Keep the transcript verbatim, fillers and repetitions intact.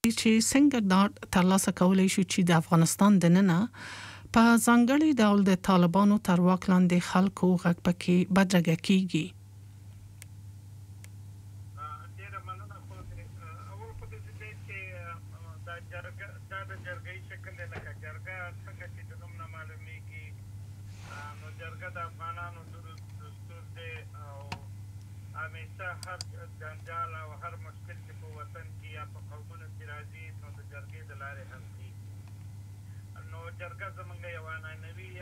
چې څنګه دا ترلاسه کولای شو چې د افغانستان د ننه په ځانګړي ډول د طالبانو تر واک لاندې خلکو غږ پکې بدرګه کیږي. ډیره مننه. خو اول خو د دې چې دا جرګه دا د جرګې شکل دی، لکه جرګه څنګه چې د نوم نه معلومیږي، نو جرګه د افغانانو دستور دی او همیشه هر جنجال او هر مشکل چې په وطن کې یا په قومونو کې راځي نو د جرګې د لارې حل کېږي. نو جرګه زموږ یوه عنعنوي